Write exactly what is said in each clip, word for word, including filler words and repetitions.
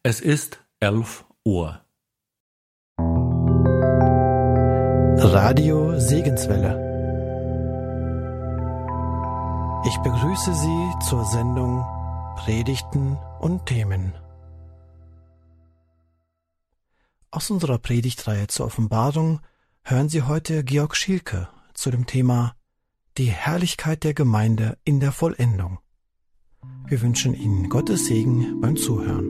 Es ist elf Uhr. Radio Segenswelle. Ich begrüße Sie zur Sendung Predigten und Themen. Aus unserer Predigtreihe zur Offenbarung hören Sie heute Georg Schielke zu dem Thema Die Herrlichkeit der Gemeinde in der Vollendung. Wir wünschen Ihnen Gottes Segen beim Zuhören.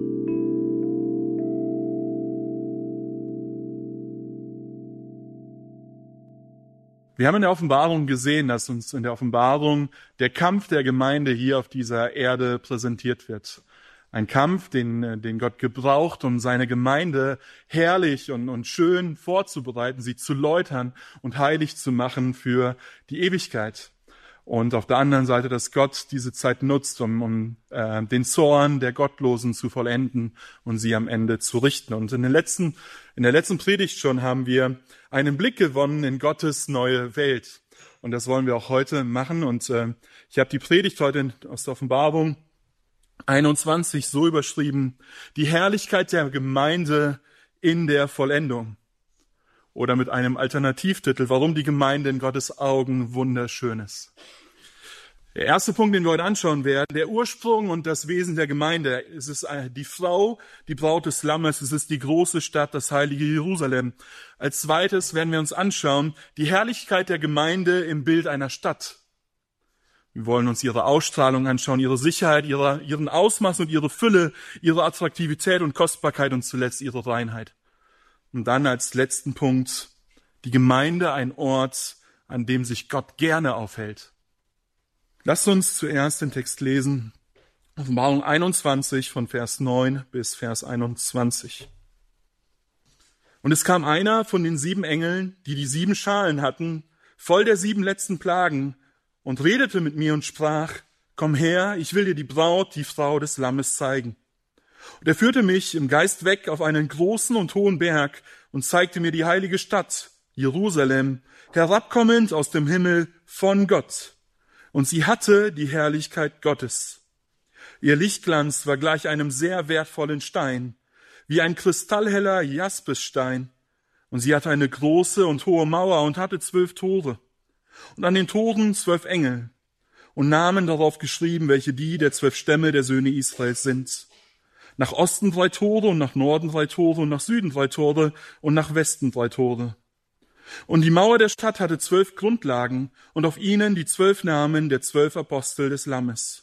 Wir haben in der Offenbarung gesehen, dass uns in der Offenbarung der Kampf der Gemeinde hier auf dieser Erde präsentiert wird. Ein Kampf, den, den Gott gebraucht, um seine Gemeinde herrlich und, und schön vorzubereiten, sie zu läutern und heilig zu machen für die Ewigkeit. Und auf der anderen Seite, dass Gott diese Zeit nutzt, um, um äh, den Zorn der Gottlosen zu vollenden und sie am Ende zu richten. Und in, den letzten, in der letzten Predigt schon haben wir einen Blick gewonnen in Gottes neue Welt. Und das wollen wir auch heute machen. Und äh, ich habe die Predigt heute aus der Offenbarung einundzwanzig so überschrieben: Die Herrlichkeit der Gemeinde in der Vollendung. Oder mit einem Alternativtitel: Warum die Gemeinde in Gottes Augen wunderschön ist. Der erste Punkt, den wir heute anschauen werden: Der Ursprung und das Wesen der Gemeinde. Es ist die Frau, die Braut des Lammes. Es ist die große Stadt, das heilige Jerusalem. Als zweites werden wir uns anschauen die Herrlichkeit der Gemeinde im Bild einer Stadt. Wir wollen uns ihre Ausstrahlung anschauen, ihre Sicherheit, ihre, ihren Ausmaß und ihre Fülle, ihre Attraktivität und Kostbarkeit und zuletzt ihre Reinheit. Und dann als letzten Punkt die Gemeinde, ein Ort, an dem sich Gott gerne aufhält. Lasst uns zuerst den Text lesen. Offenbarung einundzwanzig von Vers neun bis Vers einundzwanzig. Und es kam einer von den sieben Engeln, die die sieben Schalen hatten, voll der sieben letzten Plagen, und redete mit mir und sprach: Komm her, ich will dir die Braut, die Frau des Lammes zeigen. Und er führte mich im Geist weg auf einen großen und hohen Berg und zeigte mir die heilige Stadt, Jerusalem, herabkommend aus dem Himmel von Gott. Und sie hatte die Herrlichkeit Gottes. Ihr Lichtglanz war gleich einem sehr wertvollen Stein, wie ein kristallheller Jaspisstein. Und sie hatte eine große und hohe Mauer und hatte zwölf Tore. Und an den Toren zwölf Engel und Namen darauf geschrieben, welche die der zwölf Stämme der Söhne Israels sind. Nach Osten drei Tore und nach Norden drei Tore und nach Süden drei Tore und nach Westen drei Tore. Und die Mauer der Stadt hatte zwölf Grundlagen und auf ihnen die zwölf Namen der zwölf Apostel des Lammes.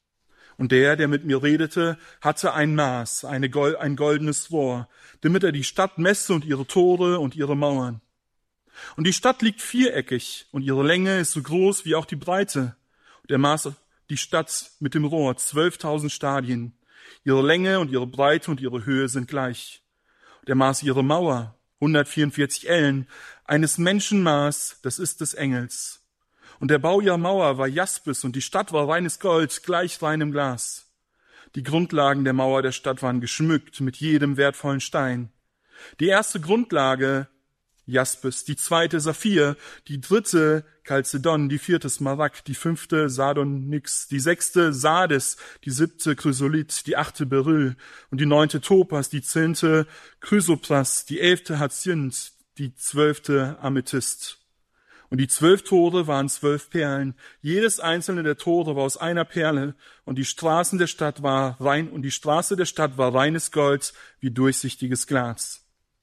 Und der, der mit mir redete, hatte ein Maß, eine Gold, ein goldenes Rohr, damit er die Stadt messe und ihre Tore und ihre Mauern. Und die Stadt liegt viereckig und ihre Länge ist so groß wie auch die Breite. Und er maß die Stadt mit dem Rohr zwölftausend Stadien. Ihre Länge und ihre Breite und ihre Höhe sind gleich. Und er maß ihre Mauer hundertvierundvierzig Ellen, eines Menschenmaß, das ist des Engels. Und der Bau ihrer Mauer war Jaspis und die Stadt war reines Gold, gleich reinem Glas. Die Grundlagen der Mauer der Stadt waren geschmückt mit jedem wertvollen Stein. Die erste Grundlage Jaspis, die zweite Saphir, die dritte Chalcedon, die vierte Smaragd, die fünfte Sardonyx, die sechste Sardes, die siebte Chrysolit, die achte Beryl und die neunte Topas, die zehnte Chrysopras, die elfte Hyazinth, die zwölfte Amethyst. Und die zwölf Tore waren zwölf Perlen. Jedes einzelne der Tore war aus einer Perle und die Straßen der Stadt war rein und die Straße der Stadt war reines Gold wie durchsichtiges Glas.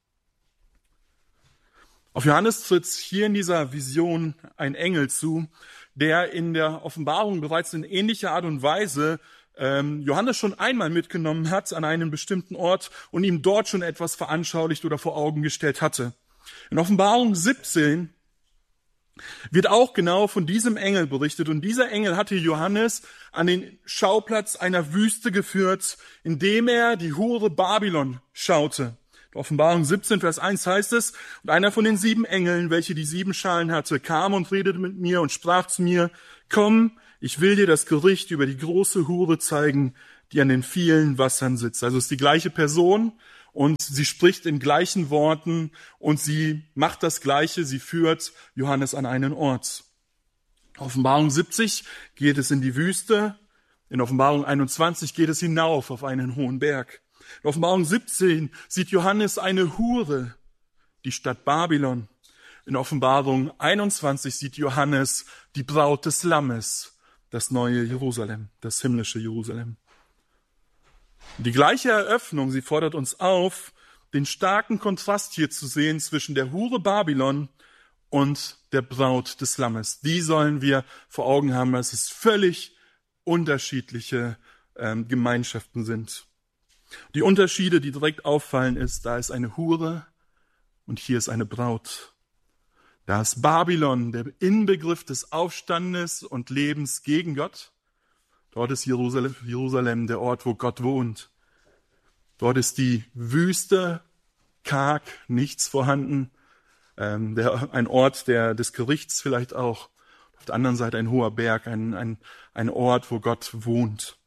Auf Johannes tritt hier in dieser Vision ein Engel zu, der in der Offenbarung bereits in ähnlicher Art und Weise ähm, Johannes schon einmal mitgenommen hat an einen bestimmten Ort und ihm dort schon etwas veranschaulicht oder vor Augen gestellt hatte. In Offenbarung siebzehn wird auch genau von diesem Engel berichtet und dieser Engel hatte Johannes an den Schauplatz einer Wüste geführt, indem er die Hure Babylon schaute. Offenbarung siebzehn, Vers eins heißt es: Und einer von den sieben Engeln, welche die sieben Schalen hatte, kam und redete mit mir und sprach zu mir: Komm, ich will dir das Gericht über die große Hure zeigen, die an den vielen Wassern sitzt. Also es ist die gleiche Person und sie spricht in gleichen Worten und sie macht das Gleiche, sie führt Johannes an einen Ort. Offenbarung siebzig geht es in die Wüste, in Offenbarung einundzwanzig geht es hinauf auf einen hohen Berg. In Offenbarung siebzehn sieht Johannes eine Hure, die Stadt Babylon. In Offenbarung einundzwanzig sieht Johannes die Braut des Lammes, das neue Jerusalem, das himmlische Jerusalem. Die gleiche Eröffnung, sie fordert uns auf, den starken Kontrast hier zu sehen zwischen der Hure Babylon und der Braut des Lammes. Die sollen wir vor Augen haben, dass es völlig unterschiedliche ähm, Gemeinschaften sind. Die Unterschiede, die direkt auffallen, ist, da ist eine Hure und hier ist eine Braut. Da ist Babylon, der Inbegriff des Aufstandes und Lebens gegen Gott. Dort ist Jerusalem, Jerusalem, der Ort, wo Gott wohnt. Dort ist die Wüste, karg, nichts vorhanden. Ähm, der, ein Ort der, des Gerichts vielleicht auch. Auf der anderen Seite ein hoher Berg, ein, ein, ein Ort, wo Gott wohnt.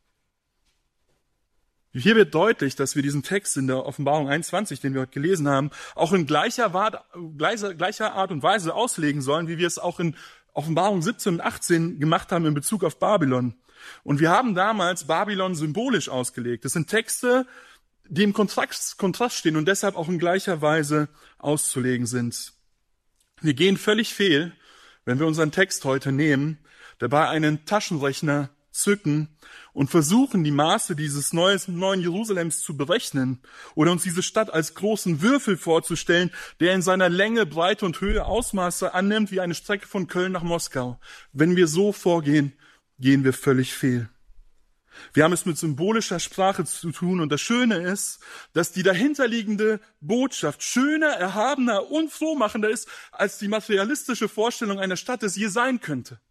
Hier wird deutlich, dass wir diesen Text in der Offenbarung einundzwanzig, den wir heute gelesen haben, auch in gleicher, gleicher, gleicher Art und Weise auslegen sollen, wie wir es auch in Offenbarung siebzehn und achtzehn gemacht haben in Bezug auf Babylon. Und wir haben damals Babylon symbolisch ausgelegt. Das sind Texte, die im Kontrast, Kontrast stehen und deshalb auch in gleicher Weise auszulegen sind. Wir gehen völlig fehl, wenn wir unseren Text heute nehmen, dabei einen Taschenrechner zücken und versuchen, die Maße dieses neues, neuen Jerusalems zu berechnen oder uns diese Stadt als großen Würfel vorzustellen, der in seiner Länge, Breite und Höhe Ausmaße annimmt wie eine Strecke von Köln nach Moskau. Wenn wir so vorgehen, gehen wir völlig fehl. Wir haben es mit symbolischer Sprache zu tun und das Schöne ist, dass die dahinterliegende Botschaft schöner, erhabener und frohmachender ist, als die materialistische Vorstellung einer Stadt es je sein könnte.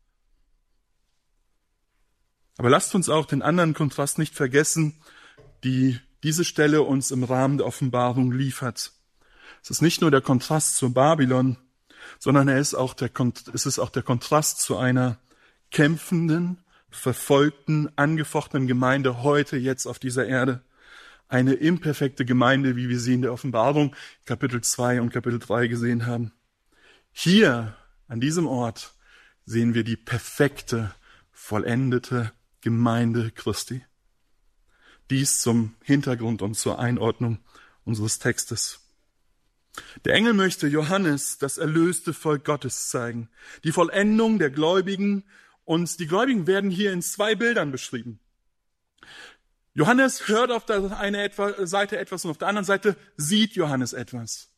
Aber lasst uns auch den anderen Kontrast nicht vergessen, die diese Stelle uns im Rahmen der Offenbarung liefert. Es ist nicht nur der Kontrast zu Babylon, sondern er ist auch der, es ist auch der Kontrast zu einer kämpfenden, verfolgten, angefochtenen Gemeinde heute, jetzt auf dieser Erde. Eine imperfekte Gemeinde, wie wir sie in der Offenbarung Kapitel zwei und Kapitel drei gesehen haben. Hier, an diesem Ort, sehen wir die perfekte, vollendete Gemeinde Christi. Dies zum Hintergrund und zur Einordnung unseres Textes. Der Engel möchte Johannes das erlöste Volk Gottes zeigen, die Vollendung der Gläubigen, und die Gläubigen werden hier in zwei Bildern beschrieben. Johannes hört auf der einen Seite etwas und auf der anderen Seite sieht Johannes etwas.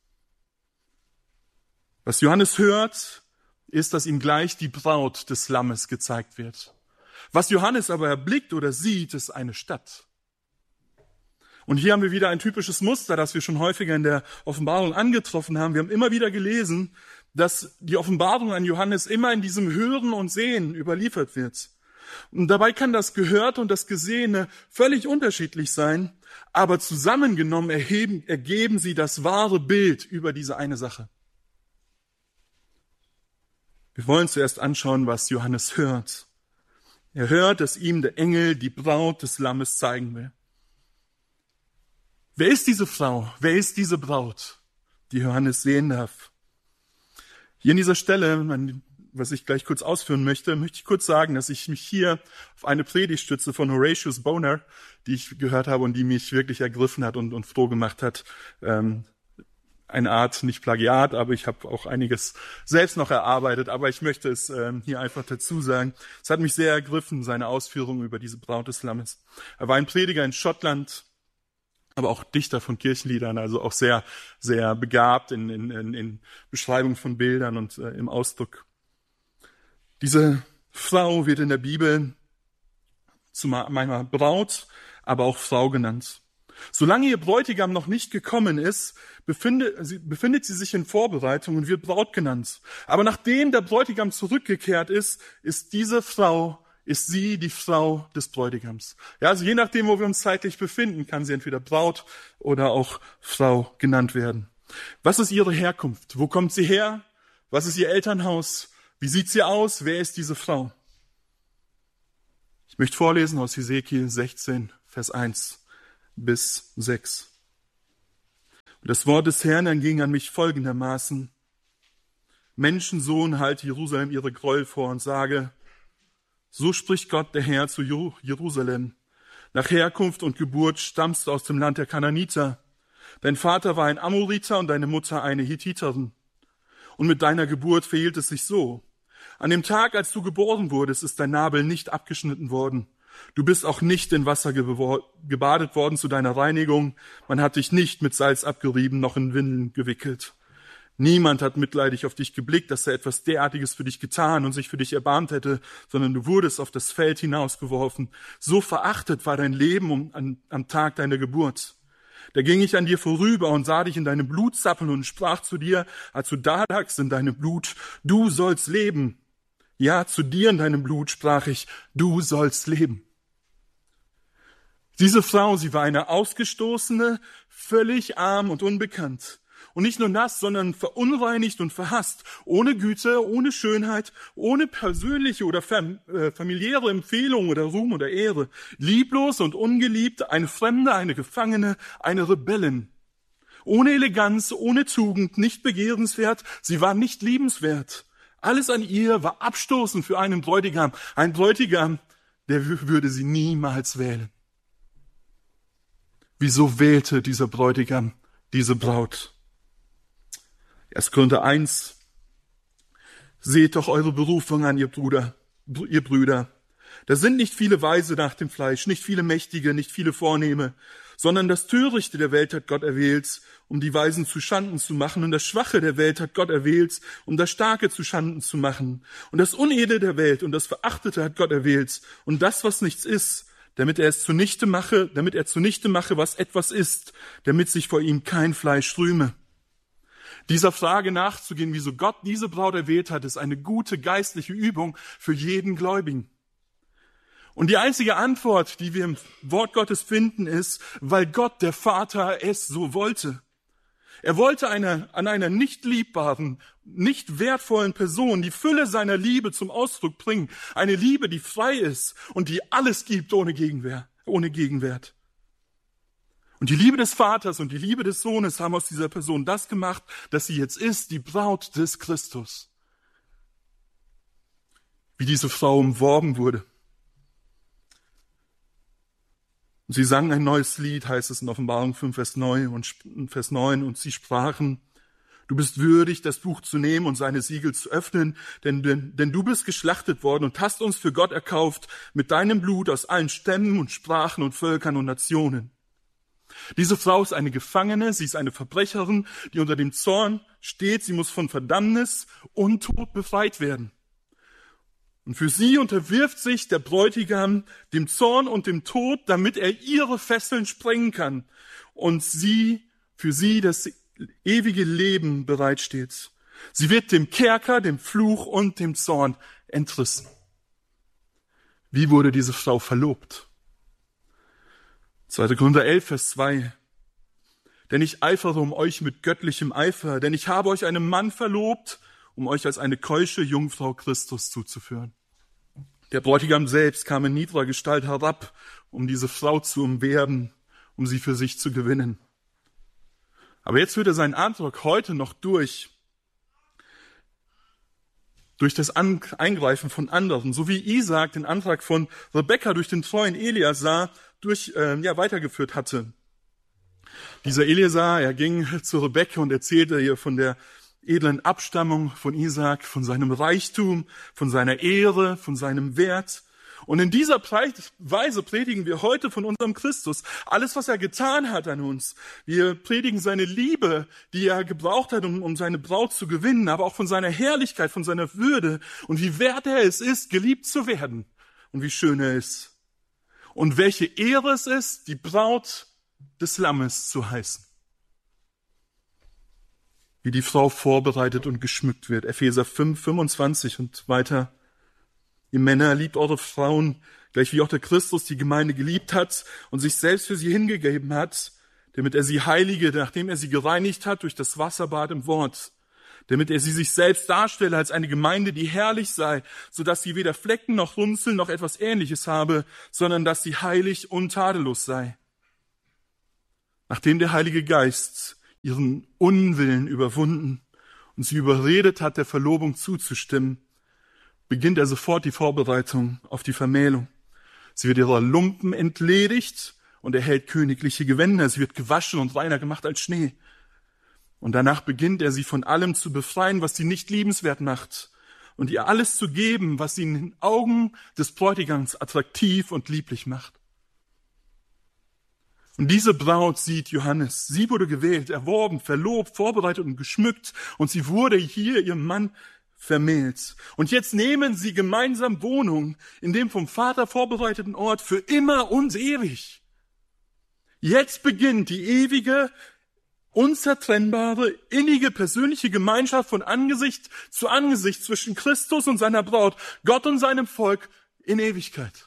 Was Johannes hört, ist, dass ihm gleich die Braut des Lammes gezeigt wird. Was Johannes aber erblickt oder sieht, ist eine Stadt. Und hier haben wir wieder ein typisches Muster, das wir schon häufiger in der Offenbarung angetroffen haben. Wir haben immer wieder gelesen, dass die Offenbarung an Johannes immer in diesem Hören und Sehen überliefert wird. Und dabei kann das Gehörte und das Gesehene völlig unterschiedlich sein, aber zusammengenommen erheben, ergeben sie das wahre Bild über diese eine Sache. Wir wollen zuerst anschauen, was Johannes hört. Er hört, dass ihm der Engel die Braut des Lammes zeigen will. Wer ist diese Frau? Wer ist diese Braut, die Johannes sehen darf? Hier an dieser Stelle, was ich gleich kurz ausführen möchte, möchte ich kurz sagen, dass ich mich hier auf eine Predigt stütze von Horatius Bonar, die ich gehört habe und die mich wirklich ergriffen hat und, und froh gemacht hat. Ähm, eine Art, nicht Plagiat, aber ich habe auch einiges selbst noch erarbeitet, aber ich möchte es ähm, hier einfach dazu sagen. Es hat mich sehr ergriffen, seine Ausführungen über diese Braut des Lammes. Er war ein Prediger in Schottland, aber auch Dichter von Kirchenliedern, also auch sehr, sehr begabt in, in, in Beschreibung von Bildern und äh, im Ausdruck. Diese Frau wird in der Bibel manchmal Braut, aber auch Frau genannt. Solange ihr Bräutigam noch nicht gekommen ist, befindet sie, befindet sie sich in Vorbereitung und wird Braut genannt. Aber nachdem der Bräutigam zurückgekehrt ist, ist diese Frau ist sie die Frau des Bräutigams. Ja, also je nachdem, wo wir uns zeitlich befinden, kann sie entweder Braut oder auch Frau genannt werden. Was ist ihre Herkunft? Wo kommt sie her? Was ist ihr Elternhaus? Wie sieht sie aus? Wer ist diese Frau? Ich möchte vorlesen aus Hesekiel sechzehn, Vers eins bis sechs. Und das Wort des Herrn erging an mich folgendermaßen: Menschensohn, halte Jerusalem ihre Gräuel vor und sage: So spricht Gott, der Herr, zu Jerusalem. Nach Herkunft und Geburt stammst du aus dem Land der Kanaaniter. Dein Vater war ein Amoriter und deine Mutter eine Hethiterin. Und mit deiner Geburt verhielt es sich so. An dem Tag, als du geboren wurdest, ist dein Nabel nicht abgeschnitten worden. Du bist auch nicht in Wasser gebadet worden zu deiner Reinigung. Man hat dich nicht mit Salz abgerieben, noch in Windeln gewickelt. Niemand hat mitleidig auf dich geblickt, dass er etwas derartiges für dich getan und sich für dich erbarmt hätte, sondern du wurdest auf das Feld hinausgeworfen. So verachtet war dein Leben um, an, am Tag deiner Geburt. Da ging ich an dir vorüber und sah dich in deinem Blut zappeln und sprach zu dir, als du da lagst in deinem Blut, du sollst leben. Ja, zu dir in deinem Blut sprach ich, du sollst leben. Diese Frau, sie war eine Ausgestoßene, völlig arm und unbekannt. Und nicht nur das, sondern verunreinigt und verhasst, ohne Güte, ohne Schönheit, ohne persönliche oder fam- äh, familiäre Empfehlung oder Ruhm oder Ehre. Lieblos und ungeliebt, eine Fremde, eine Gefangene, eine Rebellin. Ohne Eleganz, ohne Tugend, nicht begehrenswert, sie war nicht liebenswert. Alles an ihr war abstoßend für einen Bräutigam. Ein Bräutigam, der w- würde sie niemals wählen. Wieso wählte dieser Bräutigam diese Braut? erster Korinther eins. Seht doch eure Berufung an, ihr Bruder, ihr Brüder. Da sind nicht viele Weise nach dem Fleisch, nicht viele Mächtige, nicht viele Vornehme, sondern das Törichte der Welt hat Gott erwählt, um die Weisen zu Schanden zu machen, und das Schwache der Welt hat Gott erwählt, um das Starke zu Schanden zu machen, und das Unedle der Welt und das Verachtete hat Gott erwählt, und das, was nichts ist, damit er es zunichte mache, damit er zunichte mache, was etwas ist, damit sich vor ihm kein Fleisch rühme. Dieser Frage nachzugehen, wieso Gott diese Braut erwählt hat, ist eine gute geistliche Übung für jeden Gläubigen. Und die einzige Antwort, die wir im Wort Gottes finden, ist, weil Gott, der Vater, es so wollte. Er wollte eine, an einer nicht liebbaren, nicht wertvollen Person die Fülle seiner Liebe zum Ausdruck bringen. Eine Liebe, die frei ist und die alles gibt ohne Gegenwehr, ohne Gegenwert. Und die Liebe des Vaters und die Liebe des Sohnes haben aus dieser Person das gemacht, dass sie jetzt ist, die Braut des Christus. Wie diese Frau umworben wurde. Und sie sangen ein neues Lied, heißt es in Offenbarung fünf, Vers neun, und Vers neun, und sie sprachen, du bist würdig, das Buch zu nehmen und seine Siegel zu öffnen, denn, denn, denn du bist geschlachtet worden und hast uns für Gott erkauft mit deinem Blut aus allen Stämmen und Sprachen und Völkern und Nationen. Diese Frau ist eine Gefangene, sie ist eine Verbrecherin, die unter dem Zorn steht, sie muss von Verdammnis und Tod befreit werden. Und für sie unterwirft sich der Bräutigam dem Zorn und dem Tod, damit er ihre Fesseln sprengen kann und sie, für sie das ewige Leben bereitsteht. Sie wird dem Kerker, dem Fluch und dem Zorn entrissen. Wie wurde diese Frau verlobt? zweiter Korinther elf, Vers zwei. Denn ich eifere um euch mit göttlichem Eifer, denn ich habe euch einem Mann verlobt, um euch als eine keusche Jungfrau Christus zuzuführen. Der Bräutigam selbst kam in niederer Gestalt herab, um diese Frau zu umwerben, um sie für sich zu gewinnen. Aber jetzt führt er seinen Antrag heute noch durch, durch das Eingreifen von anderen, so wie Isaak den Antrag von Rebekka durch den treuen Eliasar durch, äh, ja, weitergeführt hatte. Dieser Eliasar, er ging zu Rebekka und erzählte ihr von der edlen Abstammung von Isaak, von seinem Reichtum, von seiner Ehre, von seinem Wert. Und in dieser Weise predigen wir heute von unserem Christus. Alles, was er getan hat an uns. Wir predigen seine Liebe, die er gebraucht hat, um, um seine Braut zu gewinnen, aber auch von seiner Herrlichkeit, von seiner Würde und wie wert er es ist, geliebt zu werden und wie schön er ist. Und welche Ehre es ist, die Braut des Lammes zu heißen. Wie die Frau vorbereitet und geschmückt wird. Epheser fünf, fünfundzwanzig und weiter. Ihr Männer, liebt eure Frauen, gleich wie auch der Christus die Gemeinde geliebt hat und sich selbst für sie hingegeben hat, damit er sie heilige, nachdem er sie gereinigt hat durch das Wasserbad im Wort, damit er sie sich selbst darstelle als eine Gemeinde, die herrlich sei, so dass sie weder Flecken noch Runzeln noch etwas Ähnliches habe, sondern dass sie heilig und tadellos sei. Nachdem der Heilige Geist ihren Unwillen überwunden und sie überredet hat, der Verlobung zuzustimmen, beginnt er sofort die Vorbereitung auf die Vermählung. Sie wird ihrer Lumpen entledigt und erhält königliche Gewänder. Sie wird gewaschen und reiner gemacht als Schnee. Und danach beginnt er, sie von allem zu befreien, was sie nicht liebenswert macht, und ihr alles zu geben, was sie in den Augen des Bräutigams attraktiv und lieblich macht. Und diese Braut sieht Johannes. Sie wurde gewählt, erworben, verlobt, vorbereitet und geschmückt, und sie wurde hier ihrem Mann vermählt. Und jetzt nehmen sie gemeinsam Wohnung in dem vom Vater vorbereiteten Ort für immer und ewig. Jetzt beginnt die ewige, unzertrennbare, innige, persönliche Gemeinschaft von Angesicht zu Angesicht zwischen Christus und seiner Braut, Gott und seinem Volk in Ewigkeit.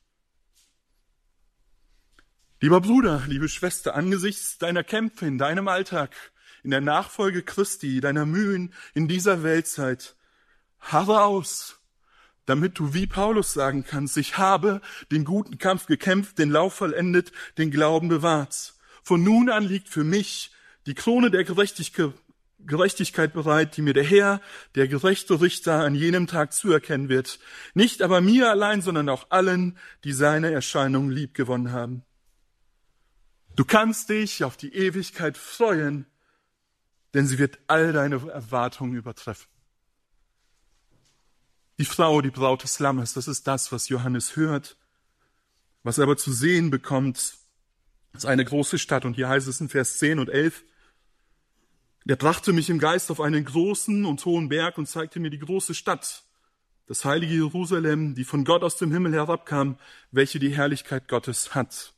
Lieber Bruder, liebe Schwester, angesichts deiner Kämpfe in deinem Alltag, in der Nachfolge Christi, deiner Mühen in dieser Weltzeit, harre aus, damit du wie Paulus sagen kannst, ich habe den guten Kampf gekämpft, den Lauf vollendet, den Glauben bewahrt. Von nun an liegt für mich die Krone der Gerechtigkeit bereit, die mir der Herr, der gerechte Richter, an jenem Tag zuerkennen wird. Nicht aber mir allein, sondern auch allen, die seine Erscheinung liebgewonnen haben. Du kannst dich auf die Ewigkeit freuen, denn sie wird all deine Erwartungen übertreffen. Die Frau, die Braut des Lammes, das ist das, was Johannes hört. Was er aber zu sehen bekommt, ist eine große Stadt. Und hier heißt es in Vers zehn und elf, der brachte mich im Geist auf einen großen und hohen Berg und zeigte mir die große Stadt, das heilige Jerusalem, die von Gott aus dem Himmel herabkam, welche die Herrlichkeit Gottes hat.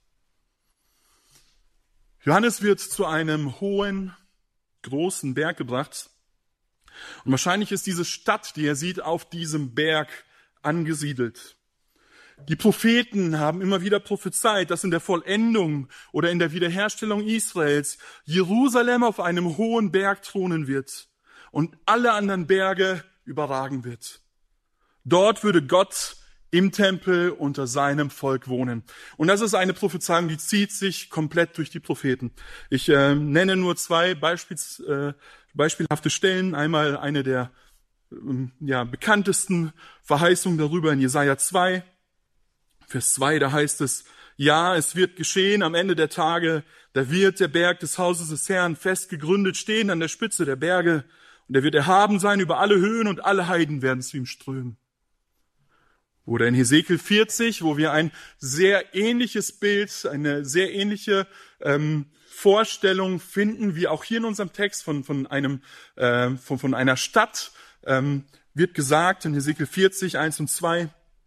Johannes wird zu einem hohen, großen Berg gebracht. Und wahrscheinlich ist diese Stadt, die er sieht, auf diesem Berg angesiedelt. Die Propheten haben immer wieder prophezeit, dass in der Vollendung oder in der Wiederherstellung Israels Jerusalem auf einem hohen Berg thronen wird und alle anderen Berge überragen wird. Dort würde Gott im Tempel unter seinem Volk wohnen. Und das ist eine Prophezeiung, die zieht sich komplett durch die Propheten. Ich äh, nenne nur zwei Beispiels, äh, beispielhafte Stellen. Einmal eine der äh, ja, bekanntesten Verheißungen darüber in Jesaja zwei. Vers zwei, da heißt es, ja, es wird geschehen am Ende der Tage, da wird der Berg des Hauses des Herrn fest gegründet stehen an der Spitze der Berge, und er wird erhaben sein über alle Höhen, und alle Heiden werden zu ihm strömen. Oder in Hesekiel vierzig, wo wir ein sehr ähnliches Bild, eine sehr ähnliche ähm, Vorstellung finden, wie auch hier in unserem Text von, von, einem, äh, von, von einer Stadt, ähm, wird gesagt in Hesekiel vierzig, eins und zwei,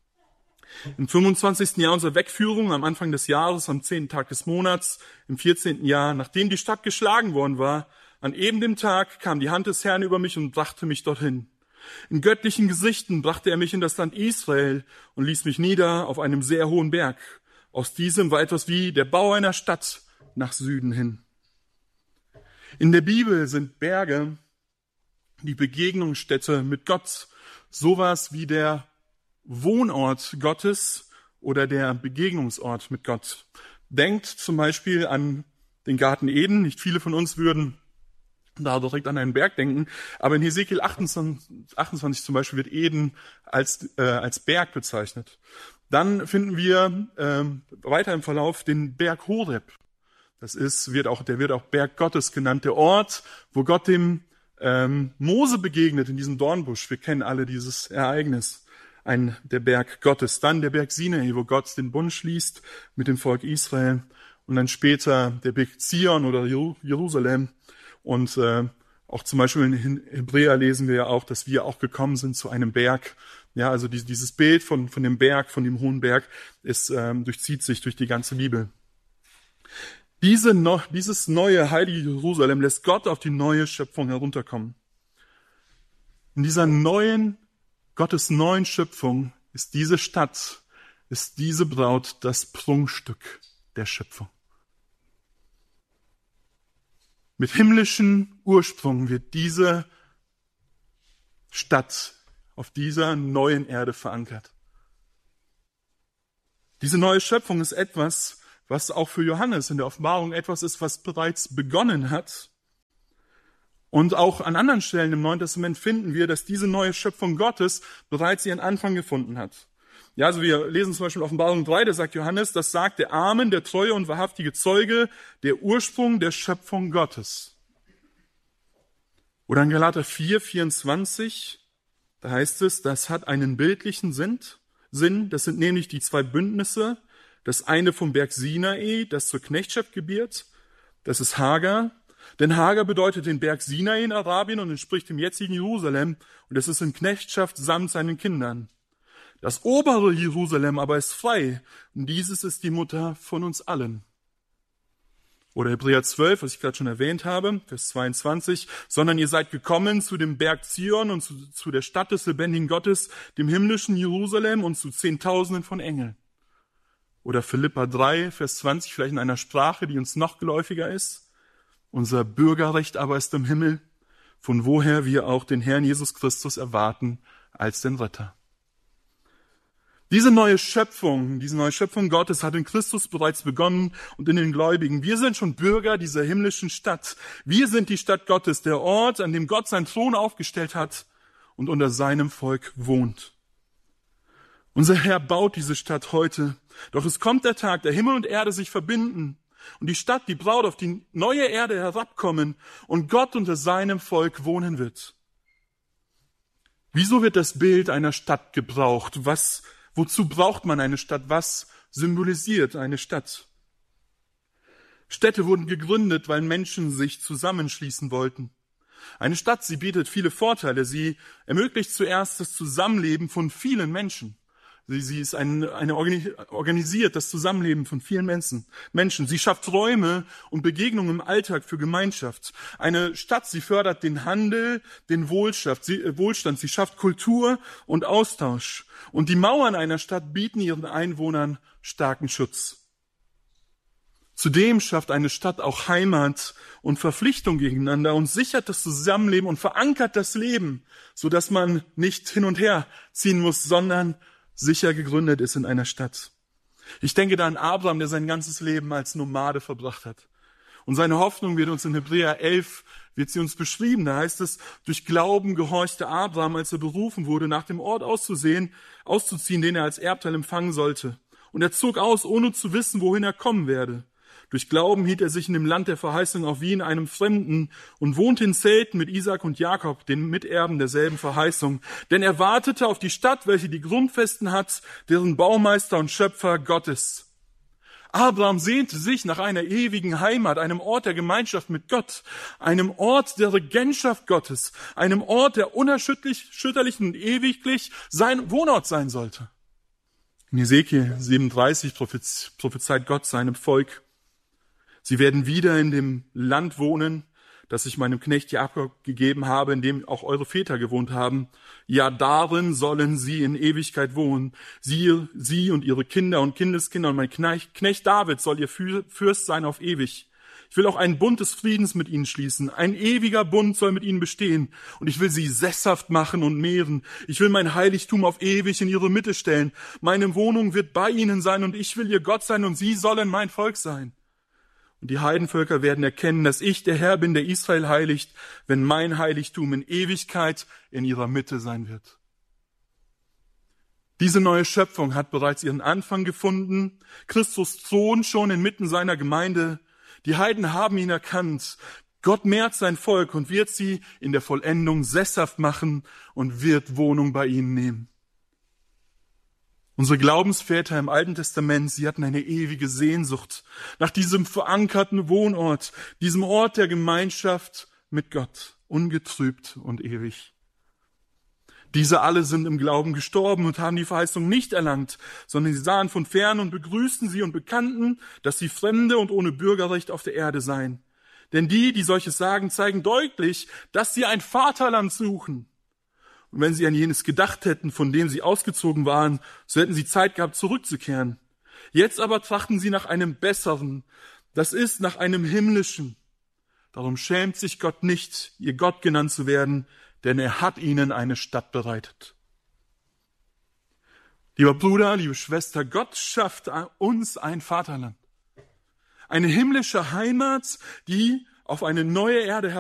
im fünfundzwanzigsten Jahr unserer Wegführung, am Anfang des Jahres, am zehnten Tag des Monats, im vierzehnten Jahr, nachdem die Stadt geschlagen worden war, an eben dem Tag kam die Hand des Herrn über mich und brachte mich dorthin. In göttlichen Gesichten brachte er mich in das Land Israel und ließ mich nieder auf einem sehr hohen Berg. Aus diesem war etwas wie der Bau einer Stadt nach Süden hin. In der Bibel sind Berge die Begegnungsstätte mit Gott, sowas wie der Wohnort Gottes oder der Begegnungsort mit Gott. Denkt zum Beispiel an den Garten Eden. Nicht viele von uns würden da direkt an einen Berg denken, aber in Hesekiel achtundzwanzig, achtundzwanzig zum Beispiel wird Eden als äh, als Berg bezeichnet. Dann finden wir äh, weiter im Verlauf den Berg Horeb. Das ist wird auch der wird auch Berg Gottes genannt, der Ort, wo Gott dem ähm, Mose begegnet in diesem Dornbusch. Wir kennen alle dieses Ereignis. Ein, der Berg Gottes, dann der Berg Sinai, wo Gott den Bund schließt mit dem Volk Israel, und dann später der Berg Zion oder Jerusalem. Und äh, auch zum Beispiel in Hebräer lesen wir ja auch, dass wir auch gekommen sind zu einem Berg. Ja, also die, dieses Bild von, von dem Berg, von dem hohen Berg, ist, ähm, durchzieht sich durch die ganze Bibel. Diese no, dieses neue heilige Jerusalem lässt Gott auf die neue Schöpfung herunterkommen. In dieser neuen Gottes neuen Schöpfung ist diese Stadt, ist diese Braut das Prunkstück der Schöpfung. Mit himmlischen Ursprung wird diese Stadt auf dieser neuen Erde verankert. Diese neue Schöpfung ist etwas, was auch für Johannes in der Offenbarung etwas ist, was bereits begonnen hat. Und auch an anderen Stellen im Neuen Testament finden wir, dass diese neue Schöpfung Gottes bereits ihren Anfang gefunden hat. Ja, also wir lesen zum Beispiel Offenbarung drei, da sagt Johannes, das sagt der Amen, der treue und wahrhaftige Zeuge, der Ursprung der Schöpfung Gottes. Oder in Galater vier, vierundzwanzig, da heißt es, das hat einen bildlichen Sinn, Sinn, das sind nämlich die zwei Bündnisse, das eine vom Berg Sinai, das zur Knechtschaft gebiert, das ist Hagar. Denn Hagar bedeutet den Berg Sinai in Arabien und entspricht dem jetzigen Jerusalem und es ist in Knechtschaft samt seinen Kindern. Das obere Jerusalem aber ist frei und dieses ist die Mutter von uns allen. Oder Hebräer zwölf, was ich gerade schon erwähnt habe, Vers zweiundzwanzig, sondern ihr seid gekommen zu dem Berg Zion und zu, zu der Stadt des lebendigen Gottes, dem himmlischen Jerusalem und zu Zehntausenden von Engeln. Oder Philipper drei, Vers zwanzig, vielleicht in einer Sprache, die uns noch geläufiger ist. Unser Bürgerrecht aber ist im Himmel, von woher wir auch den Herrn Jesus Christus erwarten als den Retter. Diese neue Schöpfung, diese neue Schöpfung Gottes hat in Christus bereits begonnen und in den Gläubigen. Wir sind schon Bürger dieser himmlischen Stadt. Wir sind die Stadt Gottes, der Ort, an dem Gott seinen Thron aufgestellt hat und unter seinem Volk wohnt. Unser Herr baut diese Stadt heute. Doch es kommt der Tag, der Himmel und Erde sich verbinden und die Stadt, die Braut, auf die neue Erde herabkommen und Gott unter seinem Volk wohnen wird. Wieso wird das Bild einer Stadt gebraucht? Was, wozu braucht man eine Stadt? Was symbolisiert eine Stadt? Städte wurden gegründet, weil Menschen sich zusammenschließen wollten. Eine Stadt, sie bietet viele Vorteile. Sie ermöglicht zuerst das Zusammenleben von vielen Menschen. Sie, sie ist ein, eine organisiert das Zusammenleben von vielen Menschen. Menschen. Sie schafft Räume und Begegnungen im Alltag für Gemeinschaft. Eine Stadt, sie fördert den Handel, den Wohlstand. Sie, äh, Wohlstand. Sie schafft Kultur und Austausch. Und die Mauern einer Stadt bieten ihren Einwohnern starken Schutz. Zudem schafft eine Stadt auch Heimat und Verpflichtung gegeneinander und sichert das Zusammenleben und verankert das Leben, sodass man nicht hin und her ziehen muss, sondern sicher gegründet ist in einer Stadt. Ich denke da an Abraham, der sein ganzes Leben als Nomade verbracht hat. Und seine Hoffnung wird uns in Hebräer elf, wird sie uns beschrieben. Da heißt es, durch Glauben gehorchte Abraham, als er berufen wurde, nach dem Ort auszusehen, auszuziehen, den er als Erbteil empfangen sollte. Und er zog aus, ohne zu wissen, wohin er kommen werde. Durch Glauben hielt er sich in dem Land der Verheißung auf wie in einem Fremden und wohnte in Zelten mit Isaak und Jakob, den Miterben derselben Verheißung. Denn er wartete auf die Stadt, welche die Grundfesten hat, deren Baumeister und Schöpfer Gott ist. Abraham sehnte sich nach einer ewigen Heimat, einem Ort der Gemeinschaft mit Gott, einem Ort der Regentschaft Gottes, einem Ort, der unerschütterlich und ewiglich sein Wohnort sein sollte. In Hesekiel siebenunddreißig prophezeit Gott seinem Volk: Sie werden wieder in dem Land wohnen, das ich meinem Knecht Jakob gegeben habe, in dem auch eure Väter gewohnt haben. Ja, darin sollen sie in Ewigkeit wohnen. Sie, sie und ihre Kinder und Kindeskinder und mein Knecht David soll ihr Fürst sein auf ewig. Ich will auch einen Bund des Friedens mit ihnen schließen. Ein ewiger Bund soll mit ihnen bestehen. Und ich will sie sesshaft machen und mehren. Ich will mein Heiligtum auf ewig in ihre Mitte stellen. Meine Wohnung wird bei ihnen sein und ich will ihr Gott sein und sie sollen mein Volk sein. Und die Heidenvölker werden erkennen, dass ich der Herr bin, der Israel heiligt, wenn mein Heiligtum in Ewigkeit in ihrer Mitte sein wird. Diese neue Schöpfung hat bereits ihren Anfang gefunden. Christus thront schon inmitten seiner Gemeinde. Die Heiden haben ihn erkannt. Gott mehrt sein Volk und wird sie in der Vollendung sesshaft machen und wird Wohnung bei ihnen nehmen. Unsere Glaubensväter im Alten Testament, sie hatten eine ewige Sehnsucht nach diesem verankerten Wohnort, diesem Ort der Gemeinschaft mit Gott, ungetrübt und ewig. Diese alle sind im Glauben gestorben und haben die Verheißung nicht erlangt, sondern sie sahen von fern und begrüßten sie und bekannten, dass sie Fremde und ohne Bürgerrecht auf der Erde seien. Denn die, die solches sagen, zeigen deutlich, dass sie ein Vaterland suchen. Und wenn sie an jenes gedacht hätten, von dem sie ausgezogen waren, so hätten sie Zeit gehabt, zurückzukehren. Jetzt aber trachten sie nach einem Besseren, das ist nach einem Himmlischen. Darum schämt sich Gott nicht, ihr Gott genannt zu werden, denn er hat ihnen eine Stadt bereitet. Lieber Bruder, liebe Schwester, Gott schafft uns ein Vaterland. Eine himmlische Heimat, die auf eine neue Erde